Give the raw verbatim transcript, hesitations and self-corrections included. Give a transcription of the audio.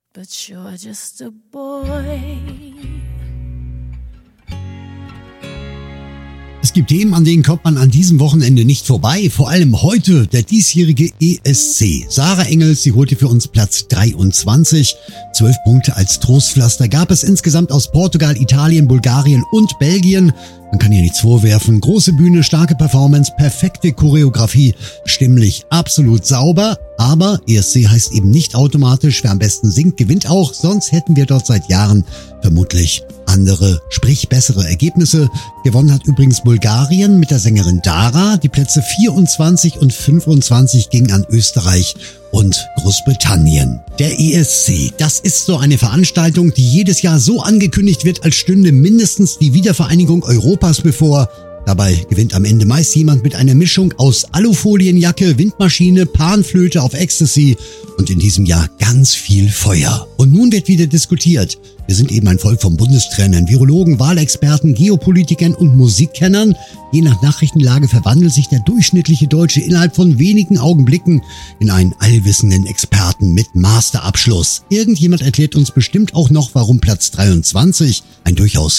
but you're just a boy. Es gibt Themen, an denen kommt man an diesem Wochenende nicht vorbei. Vor allem heute der diesjährige E S C. Sarah Engels, sie holte für uns Platz dreiundzwanzig. Zwölf Punkte als Trostpflaster gab es insgesamt aus Portugal, Italien, Bulgarien und Belgien. Man kann ihr nichts vorwerfen. Große Bühne, starke Performance, perfekte Choreografie, stimmlich absolut sauber. Aber E S C heißt eben nicht automatisch, wer am besten singt, gewinnt auch. Sonst hätten wir dort seit Jahren vermutlich andere, sprich bessere Ergebnisse. Gewonnen hat übrigens Bulgarien mit der Sängerin Dara. Die Plätze vierundzwanzig und fünfundzwanzig gingen an Österreich und Großbritannien. Der E S C, das ist so eine Veranstaltung, die jedes Jahr so angekündigt wird, als stünde mindestens die Wiedervereinigung Europas bevor. Dabei gewinnt am Ende meist jemand mit einer Mischung aus Alufolienjacke, Windmaschine, Panflöte auf Ecstasy und in diesem Jahr ganz viel Feuer. Und nun wird wieder diskutiert. Wir sind eben ein Volk von Bundestrainern, Virologen, Wahlexperten, Geopolitikern und Musikkennern. Je nach Nachrichtenlage verwandelt sich der durchschnittliche Deutsche innerhalb von wenigen Augenblicken in einen allwissenden Experten mit Masterabschluss. Irgendjemand erklärt uns bestimmt auch noch, warum Platz dreiundzwanzig ein durchaus